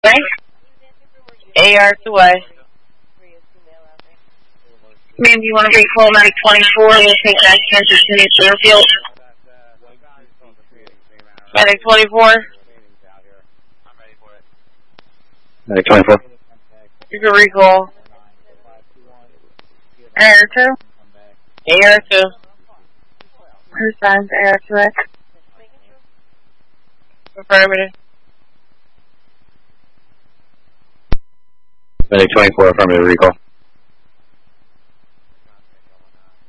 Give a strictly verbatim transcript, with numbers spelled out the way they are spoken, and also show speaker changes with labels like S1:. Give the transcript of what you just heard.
S1: A R two A.
S2: Ma'am, do you want to recall Medic twenty-four? We'll take that Kansas City Fairfield.
S1: Medic twenty-four.
S3: Medic twenty-four.
S1: You can recall.
S2: A R two?
S1: A R two.
S2: Who signs A R two X?
S1: Affirmative.
S3: Medic twenty-four, affirmative recall.